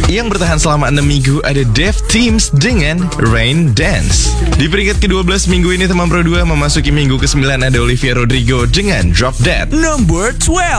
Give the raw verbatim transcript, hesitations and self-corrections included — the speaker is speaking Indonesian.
Yang bertahan selama enam minggu ada Dev Teams dengan Rain Dance. Di peringkat kedua belas minggu ini teman Pro dua memasuki minggu kesembilan ada Olivia Rodrigo dengan Drop Dead. Number twelve.